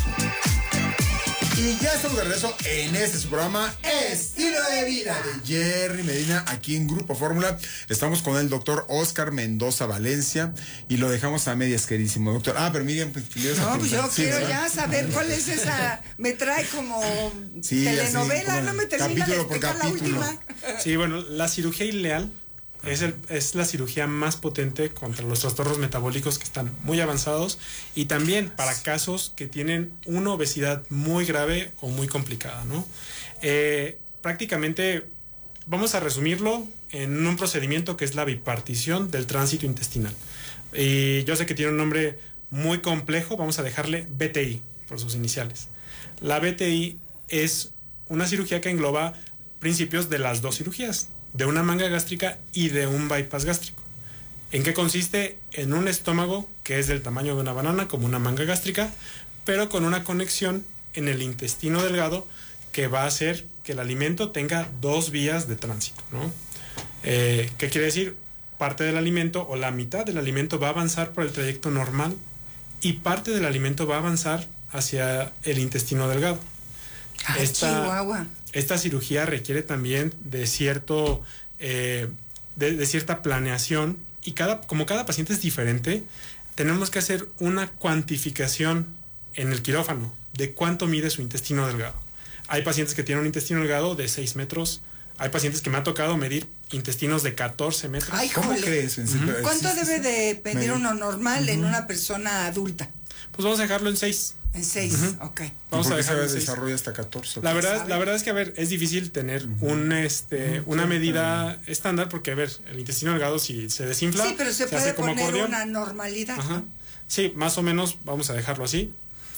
Y ya estamos de regreso en este su programa Estilo de Vida de Jerry Medina, aquí en Grupo Fórmula. Estamos con el doctor Oscar Mendoza Valencia y lo dejamos a medias, queridísimo doctor. Ah, pero Miriam, pues, no, pues yo sí, quiero ¿verdad? ya saber cuál es esa. Me trae como sí, telenovela, así, no me termina de explicar la última. Sí, bueno, la cirugía ileal Es, el, es la cirugía más potente contra los trastornos metabólicos que están muy avanzados y también para casos que tienen una obesidad muy grave o muy complicada, ¿no? Eh, prácticamente vamos a resumirlo en un procedimiento que es la bipartición del tránsito intestinal. Y yo sé que tiene un nombre muy complejo, vamos a dejarle B T I por sus iniciales. La B T I es una cirugía que engloba principios de las dos cirugías, de una manga gástrica y de un bypass gástrico. ¿En qué consiste? En un estómago que es del tamaño de una banana, como una manga gástrica, pero con una conexión en el intestino delgado que va a hacer que el alimento tenga dos vías de tránsito, ¿no? Eh, ¿Qué quiere decir? Parte del alimento o la mitad del alimento va a avanzar por el trayecto normal y parte del alimento va a avanzar hacia el intestino delgado. Ay, esta, Chihuahua. Esta cirugía requiere también de cierto eh, de, de cierta planeación y cada, como cada paciente es diferente, tenemos que hacer una cuantificación en el quirófano de cuánto mide su intestino delgado. Hay pacientes que tienen un intestino delgado de seis metros, Hay pacientes que me ha tocado medir intestinos de catorce metros. Ay, ¿cómo jole. crees? Uh-huh. ¿Cuánto sí, debe sí, de medir uno normal uh-huh. en una persona adulta? Pues vamos a dejarlo en seis. En seis, uh-huh. ok. Vamos a dejarlo en seis. Desarrollo hasta catorce. La verdad, la verdad es que, a ver, es difícil tener uh-huh. un, este, uh-huh. una medida uh-huh. estándar porque, a ver, el intestino delgado si se desinfla, sí, pero se, se puede hace como poner acordeón. Una normalidad. Ajá. Sí, más o menos vamos a dejarlo así.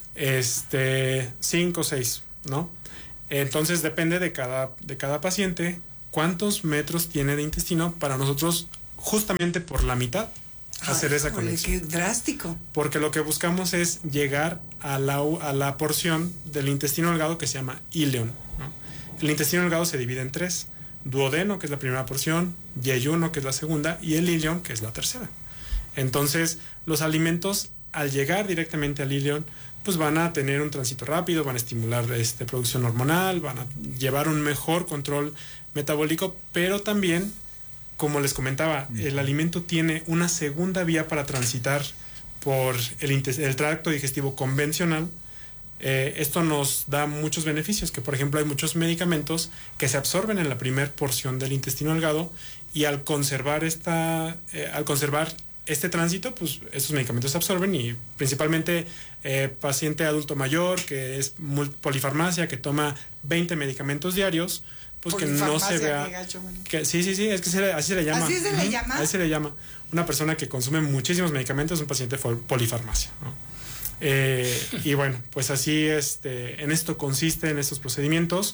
Este, cinco o seis, ¿no? Entonces depende de cada, de cada paciente cuántos metros tiene de intestino para nosotros justamente por la mitad hacer Ay, esa conexión. Qué drástico. Porque lo que buscamos es llegar a la, a la porción del intestino delgado que se llama íleon, ¿no? El intestino delgado se divide en tres: duodeno, que es la primera porción, yeyuno, que es la segunda, y el íleon, que es la tercera. Entonces, los alimentos, al llegar directamente al íleon, pues van a tener un tránsito rápido, van a estimular este, producción hormonal, van a llevar un mejor control metabólico, pero también, como les comentaba, uh-huh. el alimento tiene una segunda vía para transitar por el, el tracto digestivo convencional. Eh, esto nos da muchos beneficios, que por ejemplo hay muchos medicamentos que se absorben en la primera porción del intestino delgado y al conservar esta, eh, al conservar este tránsito, pues estos medicamentos se absorben y principalmente eh, paciente adulto mayor que es polifarmacia, que toma veinte medicamentos diarios, pues que no se vea gacho, que sí sí sí es que se, así se le llama así se le uh-huh. llama así se le llama una persona que consume muchísimos medicamentos, un paciente polifarmacia, ¿no? Eh, y bueno, pues así este en esto consiste en estos procedimientos.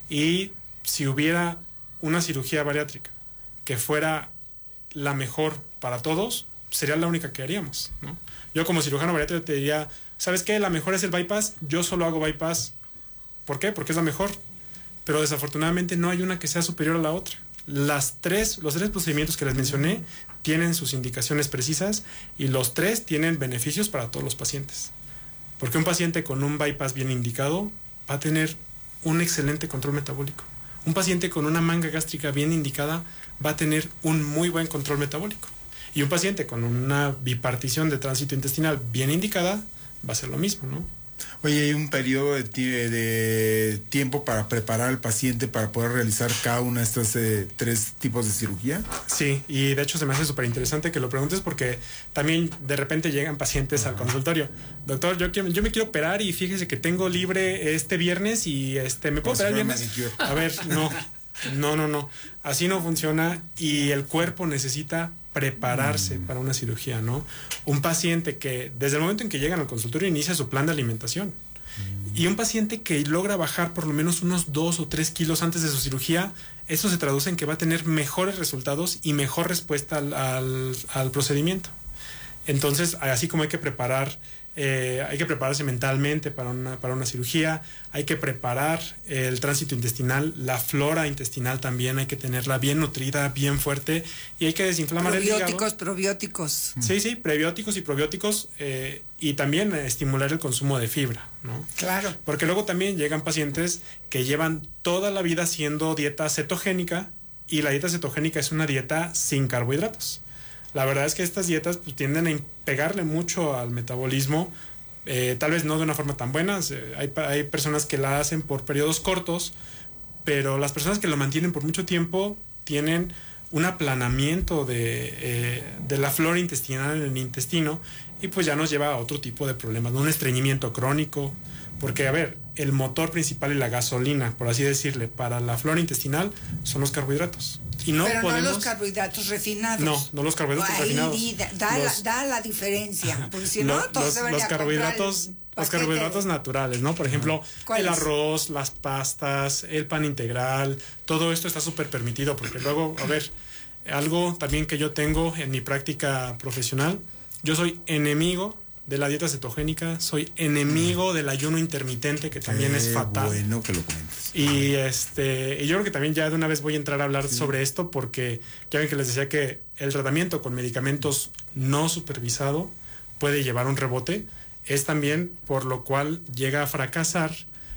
Y si hubiera una cirugía bariátrica que fuera la mejor para todos, sería la única que haríamos, ¿no? Yo como cirujano bariátrico te diría, ¿sabes qué? La mejor es el bypass, yo solo hago bypass. ¿Por qué? Porque es la mejor. Pero desafortunadamente no hay una que sea superior a la otra. Las tres, los tres procedimientos que les mencioné tienen sus indicaciones precisas y los tres tienen beneficios para todos los pacientes. Porque un paciente con un bypass bien indicado va a tener un excelente control metabólico. Un paciente con una manga gástrica bien indicada va a tener un muy buen control metabólico. Y un paciente con una bipartición de tránsito intestinal bien indicada va a ser lo mismo, ¿no? Oye, ¿hay un periodo de, t- de tiempo para preparar al paciente para poder realizar cada una de estos eh, tres tipos de cirugía? Sí, y de hecho se me hace súper interesante que lo preguntes porque también de repente llegan pacientes uh-huh. al consultorio. Doctor, yo, quiero, yo me quiero operar y fíjese que tengo libre este viernes y este ¿me puedo operar el viernes? A ver, no, no, no, no. Así no funciona y el cuerpo necesita prepararse mm. para una cirugía, ¿no? Un paciente que desde el momento en que llegan al consultorio inicia su plan de alimentación. Mm. Y un paciente que logra bajar por lo menos unos dos o tres kilos antes de su cirugía, eso se traduce en que va a tener mejores resultados y mejor respuesta al, al, al procedimiento. Entonces, así como hay que preparar, eh, hay que prepararse mentalmente para una, para una cirugía, hay que preparar el tránsito intestinal, la flora intestinal también hay que tenerla bien nutrida, bien fuerte, y hay que desinflamar el hígado. Probióticos, probióticos. Sí, sí, prebióticos y probióticos, eh, y también eh, estimular el consumo de fibra, ¿no? Claro. Porque luego también llegan pacientes que llevan toda la vida haciendo dieta cetogénica, y la dieta cetogénica es una dieta sin carbohidratos. La verdad es que estas dietas pues, tienden a pegarle mucho al metabolismo, eh, tal vez no de una forma tan buena. Hay, hay personas que la hacen por periodos cortos, pero las personas que lo mantienen por mucho tiempo tienen un aplanamiento de, eh, de la flora intestinal en el intestino y pues ya nos lleva a otro tipo de problemas, ¿no? Un estreñimiento crónico, porque a ver, el motor principal y la gasolina, por así decirle, para la flora intestinal son los carbohidratos. Y no Pero podemos... no los carbohidratos refinados. No, no los carbohidratos Ahí refinados. Da, da, los, la, da la diferencia, porque si no, todos los, se van los a carbohidratos, los carbohidratos naturales, ¿no? Por ejemplo, el arroz, las pastas, el pan integral, todo esto está súper permitido, porque luego, a ver, algo también que yo tengo en mi práctica profesional, yo soy enemigo de la dieta cetogénica, soy enemigo del ayuno intermitente, que también Qué es fatal. Bueno que lo comentes. Y este, y yo creo que también ya de una vez voy a entrar a hablar sí. sobre esto, porque ya ven que les decía que el tratamiento con medicamentos no supervisado puede llevar un rebote, es también por lo cual llega a fracasar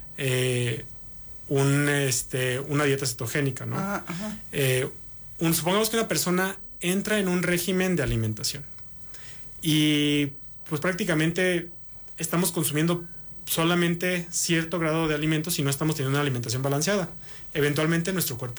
eh, un, este, una dieta cetogénica, ¿no? Ah, ajá. Eh, un, supongamos que una persona entra en un régimen de alimentación y pues prácticamente estamos consumiendo solamente cierto grado de alimentos y no estamos teniendo una alimentación balanceada. Eventualmente nuestro cuerpo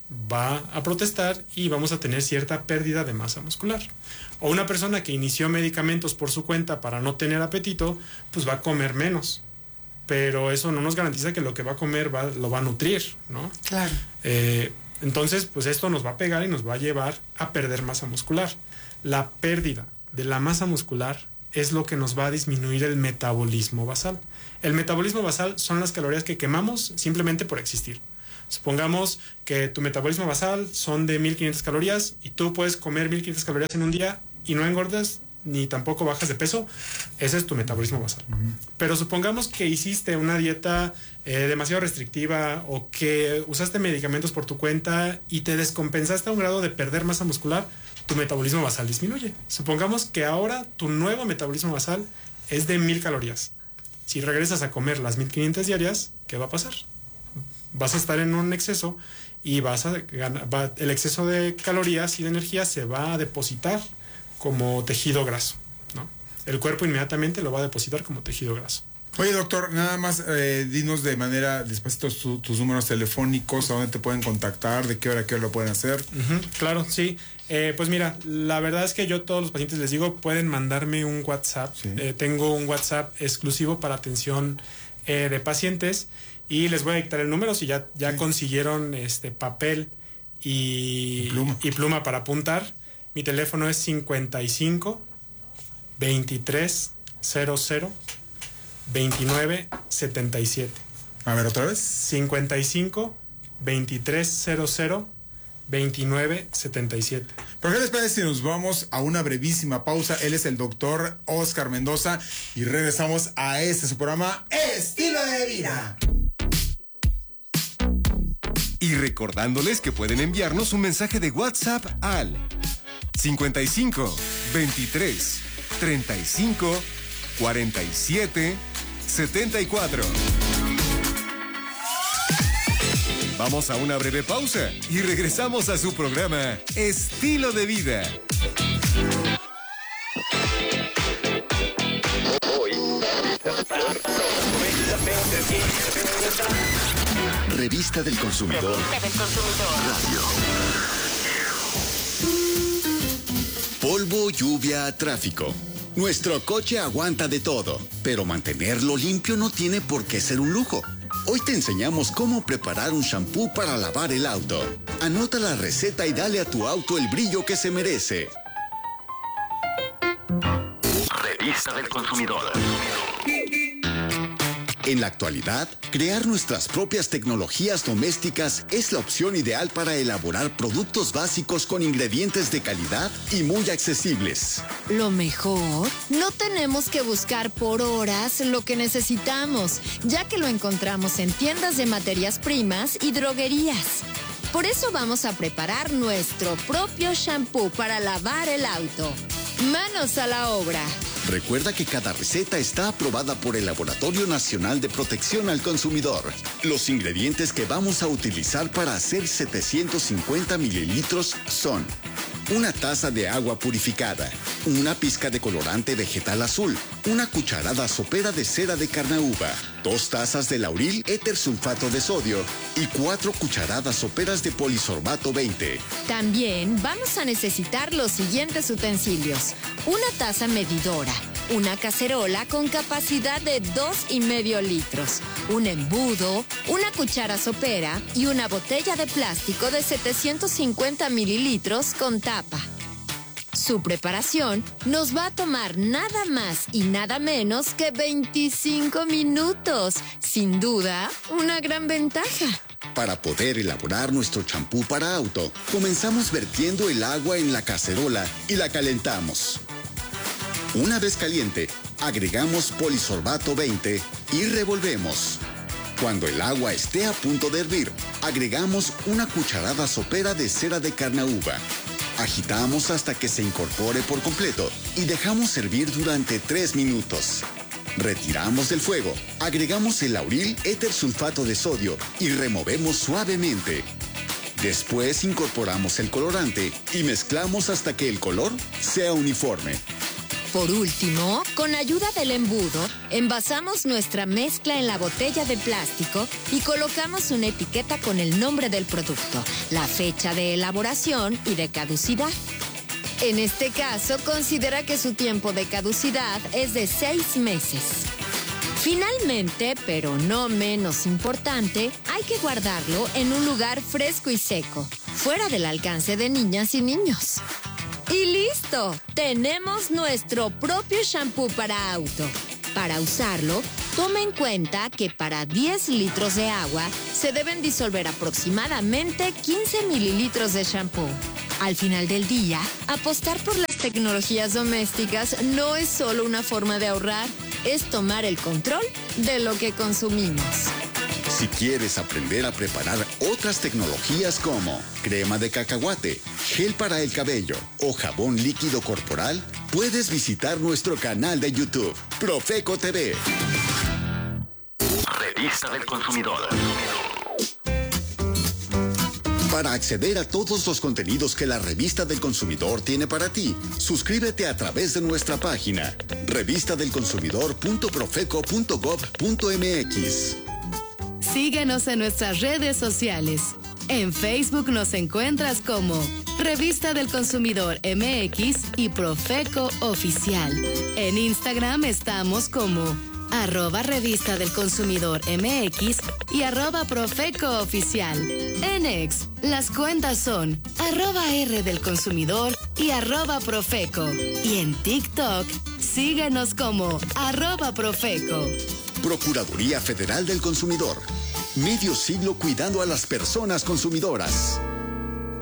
va a protestar y vamos a tener cierta pérdida de masa muscular. O una persona que inició medicamentos por su cuenta para no tener apetito, pues va a comer menos. Pero eso no nos garantiza que lo que va a comer va, lo va a nutrir, ¿no? Claro. Eh, entonces, pues esto nos va a pegar y nos va a llevar a perder masa muscular. La pérdida de la masa muscular es lo que nos va a disminuir el metabolismo basal. El metabolismo basal son las calorías que quemamos simplemente por existir. Supongamos que tu metabolismo basal son de mil quinientas calorías y tú puedes comer mil quinientas calorías en un día y no engordas ni tampoco bajas de peso. Ese es tu metabolismo basal. Uh-huh. Pero supongamos que hiciste una dieta eh, demasiado restrictiva o que usaste medicamentos por tu cuenta y te descompensaste a un grado de perder masa muscular, tu metabolismo basal disminuye. Supongamos que ahora tu nuevo metabolismo basal es de mil calorías. Si regresas a comer las mil quinientas diarias, ¿qué va a pasar? Vas a estar en un exceso y vas a ganar, va, el exceso de calorías y de energía se va a depositar como tejido graso, ¿no? El cuerpo inmediatamente lo va a depositar como tejido graso. Oye, doctor, nada más eh, dinos de manera despacito tu, tus números telefónicos, a dónde te pueden contactar, de qué hora a qué hora lo pueden hacer. Uh-huh, claro, sí. Eh, pues mira, la verdad es que yo a todos los pacientes les digo, pueden mandarme un WhatsApp. Sí. Eh, tengo un WhatsApp exclusivo para atención eh, de pacientes y les voy a dictar el número si ya, ya sí. consiguieron este papel y, y, pluma. y pluma para apuntar. Mi teléfono es cincuenta y cinco, veintitrés, cero cero, veintinueve, setenta y siete. A ver, ¿otra vez? cincuenta y cinco, veintitrés, cero cero, veintinueve, setenta y siete. ¿Por qué les parece si nos vamos a una brevísima pausa? Él es el doctor Oscar Mendoza y regresamos a este su programa Estilo de Vida. Y recordándoles que pueden enviarnos un mensaje de WhatsApp al cincuenta y cinco, veintitrés, treinta y cinco, cuarenta y siete, setenta y cuatro. Vamos a una breve pausa y regresamos a su programa Estilo de Vida. Revista del Consumidor. Revista del Consumidor. Radio. Polvo, lluvia, tráfico. Nuestro coche aguanta de todo, pero mantenerlo limpio no tiene por qué ser un lujo. Hoy te enseñamos cómo preparar un shampoo para lavar el auto. Anota la receta y dale a tu auto el brillo que se merece. Revista del Consumidor. En la actualidad, crear nuestras propias tecnologías domésticas es la opción ideal para elaborar productos básicos con ingredientes de calidad y muy accesibles. Lo mejor, no tenemos que buscar por horas lo que necesitamos, ya que lo encontramos en tiendas de materias primas y droguerías. Por eso vamos a preparar nuestro propio shampoo para lavar el auto. ¡Manos a la obra! Recuerda que cada receta está aprobada por el Laboratorio Nacional de Protección al Consumidor. Los ingredientes que vamos a utilizar para hacer setecientos cincuenta mililitros son una taza de agua purificada, una pizca de colorante vegetal azul, una cucharada sopera de cera de carnauba, dos tazas de lauril éter sulfato de sodio y cuatro cucharadas soperas de polisorbato veinte. También vamos a necesitar los siguientes utensilios: una taza medidora, una cacerola con capacidad de dos y medio litros, un embudo, una cuchara sopera y una botella de plástico de setecientos cincuenta mililitros con tapa. Su preparación nos va a tomar nada más y nada menos que veinticinco minutos. Sin duda, una gran ventaja. Para poder elaborar nuestro champú para auto, comenzamos vertiendo el agua en la cacerola y la calentamos. Una vez caliente, agregamos polisorbato veinte y revolvemos. Cuando el agua esté a punto de hervir, agregamos una cucharada sopera de cera de carnauba. Agitamos hasta que se incorpore por completo y dejamos hervir durante tres minutos. Retiramos del fuego, agregamos el lauril éter sulfato de sodio y removemos suavemente. Después incorporamos el colorante y mezclamos hasta que el color sea uniforme. Por último, con ayuda del embudo, envasamos nuestra mezcla en la botella de plástico y colocamos una etiqueta con el nombre del producto, la fecha de elaboración y de caducidad. En este caso, considera que su tiempo de caducidad es de seis meses. Finalmente, pero no menos importante, hay que guardarlo en un lugar fresco y seco, fuera del alcance de niñas y niños. ¡Y listo! Tenemos nuestro propio shampoo para auto. Para usarlo, tome en cuenta que para diez litros de agua se deben disolver aproximadamente quince mililitros de shampoo. Al final del día, apostar por las tecnologías domésticas no es solo una forma de ahorrar, es tomar el control de lo que consumimos. Si quieres aprender a preparar otras tecnologías como crema de cacahuate, gel para el cabello o jabón líquido corporal, puedes visitar nuestro canal de YouTube, Profeco T V. Revista del Consumidor. Para acceder a todos los contenidos que la Revista del Consumidor tiene para ti, suscríbete a través de nuestra página revista del consumidor punto profeco punto gob punto mx. Síguenos en nuestras redes sociales. En Facebook nos encuentras como Revista del Consumidor M X y Profeco Oficial. En Instagram estamos como arroba Revista del Consumidor M X y arroba Profeco Oficial. En X, las cuentas son arroba R del Consumidor y arroba Profeco. Y en TikTok, síguenos como arroba Profeco. Procuraduría Federal del Consumidor. Medio siglo cuidando a las personas consumidoras.